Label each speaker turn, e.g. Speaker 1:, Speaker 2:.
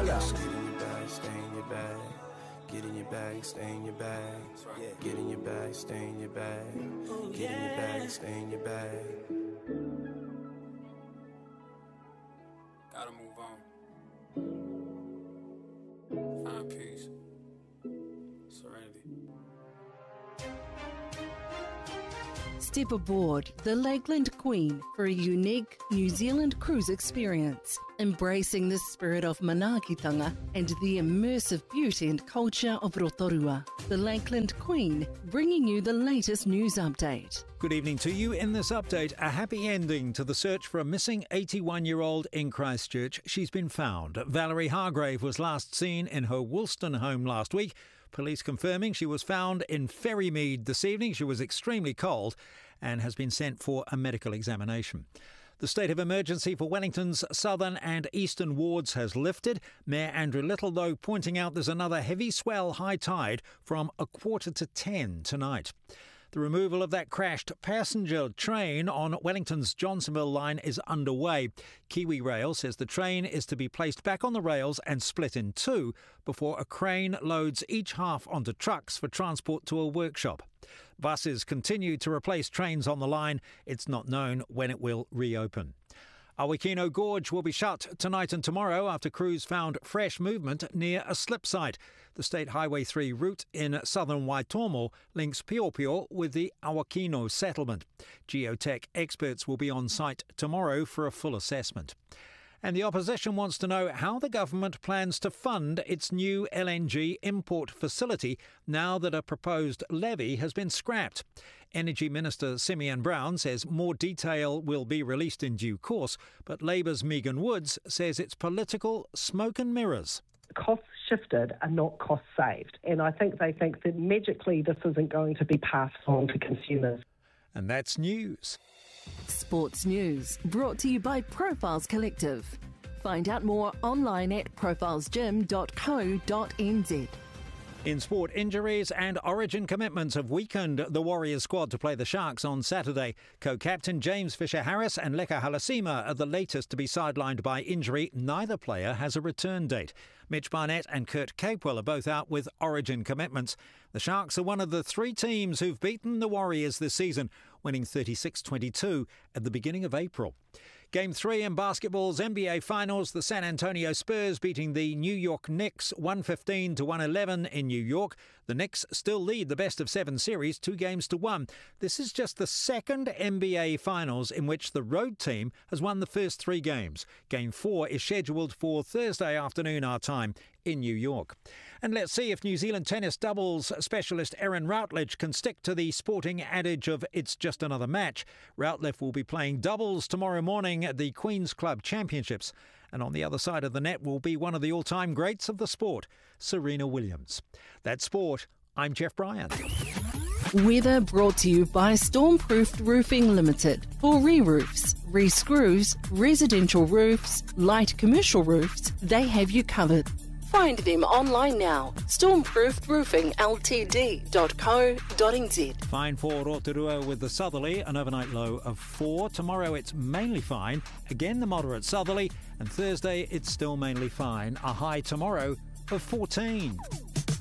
Speaker 1: Get in your bag, stay in your bag. Get in your bag, stay in your bag. Get in your bag, stay in your bag. Get in your bag, stay in your bag.
Speaker 2: Gotta move on. Find peace. Serenity.
Speaker 3: Step aboard the Lakeland Queen for a unique New Zealand cruise experience, embracing the spirit of manaakitanga and the immersive beauty and culture of Rotorua. The Lakeland Queen, bringing you the latest news update.
Speaker 4: Good evening to you. In this update, a happy ending to the search for a missing 81-year-old in Christchurch. She's been found. Valerie Hargrave was last seen in her Woolston home last week. Police confirming she was found in Ferrymead this evening. She was extremely cold and has been sent for a medical examination. The state of emergency for Wellington's southern and eastern wards has lifted. Mayor Andrew Little, though, pointing out there's another heavy swell high tide from 9:45 tonight. The removal of that crashed passenger train on Wellington's Johnsonville line is underway. Kiwi Rail says the train is to be placed back on the rails and split in two before a crane loads each half onto trucks for transport to a workshop. Buses continue to replace trains on the line. It's not known when it will reopen. Awakino Gorge will be shut tonight and tomorrow after crews found fresh movement near a slip site. The State Highway 3 route in southern Waitomo links Piopio with the Awakino settlement. Geotech experts will be on site tomorrow for a full assessment. And the opposition wants to know how the government plans to fund its new LNG import facility now that a proposed levy has been scrapped. Energy Minister Simeon Brown says more detail will be released in due course, but Labour's Megan Woods says it's political smoke and mirrors.
Speaker 5: Costs shifted are not costs saved, and I think they think that magically this isn't going to be passed on to consumers.
Speaker 4: And that's news.
Speaker 3: Sports news brought to you by Profiles Collective. Find out more online at profilesgym.co.nz.
Speaker 4: In sport, injuries and origin commitments have weakened the Warriors squad to play the Sharks on Saturday. Co-captain James Fisher-Harris and Leka Halasima are the latest to be sidelined by injury. Neither player has a return date. Mitch Barnett and Kurt Capewell are both out with origin commitments. The Sharks are one of the three teams who've beaten the Warriors this season, winning 36-22 at the beginning of April. Game 3 in basketball's NBA Finals, the San Antonio Spurs beating the New York Knicks 115-111 in New York. The Knicks still lead the best-of-7 series 2-1. This is just the second NBA Finals in which the road team has won the first three games. Game 4 is scheduled for Thursday afternoon our time in New York. And let's see if New Zealand tennis doubles specialist Erin Routledge can stick to the sporting adage of it's just another match. Routledge will be playing doubles tomorrow morning at the Queen's Club Championships. And on the other side of the net will be one of the all-time greats of the sport, Serena Williams. That's sport. I'm Jeff Bryan.
Speaker 3: Weather brought to you by Stormproofed Roofing Limited. For re-roofs, re-screws, residential roofs, light commercial roofs, they have you covered. Find them online now. Stormproofedroofingltd.co.nz.
Speaker 4: Fine for Rotorua with the southerly, an overnight low of 4. Tomorrow it's mainly fine. Again the moderate southerly. And Thursday it's still mainly fine. A high tomorrow of 14.